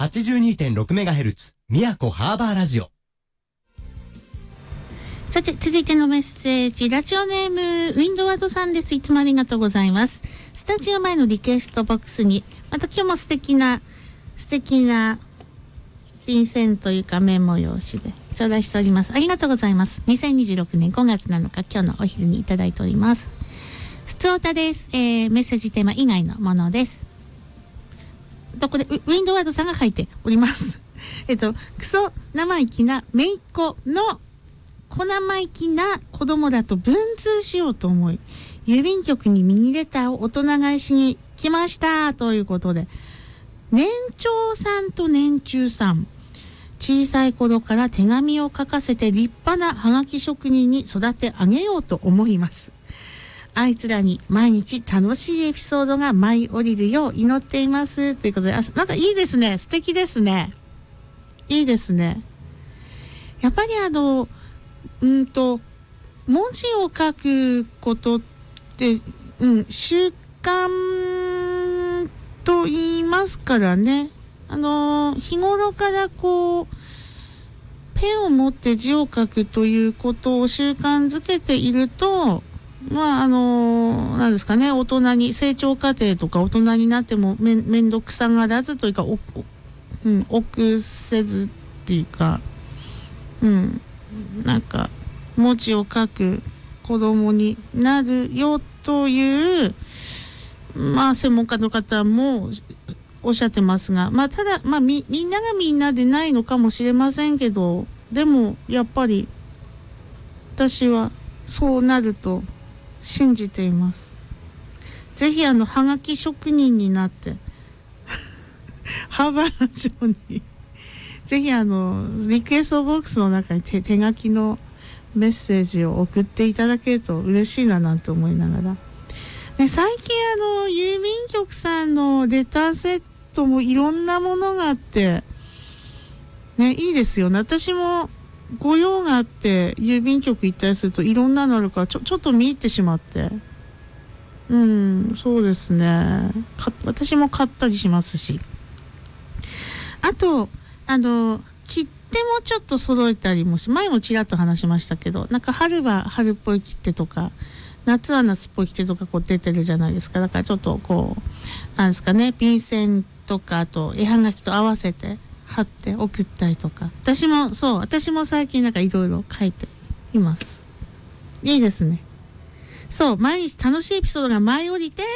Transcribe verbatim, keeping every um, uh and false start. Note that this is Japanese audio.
はちじゅうにてんろくメガヘルツ 宮古ハーバーラジオ。 さて続いてのメッセージ、ラジオネームウィンドワードさんです。いつもありがとうございます。スタジオ前のリクエストボックスにまた今日も素敵な素敵な便箋というかメモ用紙で頂戴しております。ありがとうございます。にせんにじゅうろくねんごがつなのか今日のお昼にいただいております。ふつおたです、えー、メッセージテーマ以外のものです。とこれウィンドワードさんが書いておりますえっとクソ生意気な姪っ子の小生意気な子供だと文通しようと思い郵便局にミニレターを大人買いしに来ましたということで、年長さんと年中さん、小さい頃から手紙を書かせて立派なハガキ職人に育て上げようと思います。あいつらに毎日楽しいエピソードが舞い降りるよう祈っていますということで、あ、なんかいいですね。素敵ですね。いいですね。やっぱりあのうんと文字を書くことって、うん、習慣と言いますからね。あの日頃からこうペンを持って字を書くということを習慣づけていると、まああのなんですかね、大人に成長過程とか大人になってもめめんどくさがらずというか、お、うん、臆せずっていうか、うん、なんか文字を書く子供になるよという、まあ専門家の方もおっしゃってますが、まあただ、まあみ、みんながみんなでないのかもしれませんけど、でもやっぱり私はそうなると信じています。ぜひあのはがき職人になってハーバーラジオにぜひあのリクエストボックスの中に 手, 手書きのメッセージを送っていただけると嬉しいななんて思いながら、ね、最近あの郵便局さんのレターセットもいろんなものがあってね、いいですよね。私もご用があって郵便局行ったりするといろんなのあるからちょ、ちょっと見入ってしまって、うん、そうですね、か私も買ったりしますし、あとあの切手もちょっと揃えたりもし、前もちらっと話しましたけど、なんか春は春っぽい切手とか夏は夏っぽい切手とかこう出てるじゃないですか。だからちょっとこうなんですかね、便箋とかあと絵はがきと合わせて貼って送ったりとか、私もそう私も最近なんかいろいろ書いています。いいですね。そう、毎日楽しいエピソードが舞い降りて